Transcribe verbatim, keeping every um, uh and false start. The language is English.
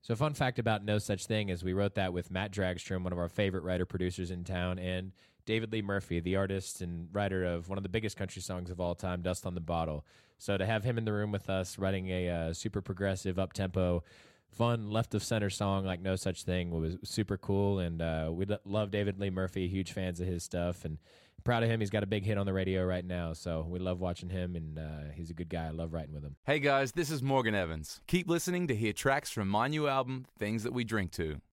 So, fun fact about No Such Thing is we wrote that with Matt Dragstrom, one of our favorite writer-producers in town, and David Lee Murphy, the artist and writer of one of the biggest country songs of all time, Dust on the Bottle. So to have him in the room with us writing a uh, super progressive, up-tempo, fun, left-of-center song like No Such Thing was super cool, and uh, we love David Lee Murphy, huge fans of his stuff, and proud of him. He's got a big hit on the radio right now, so we love watching him, and uh, he's a good guy. I love writing with him. Hey guys, this is Morgan Evans. Keep listening to hear tracks from my new album, Things That We Drink To.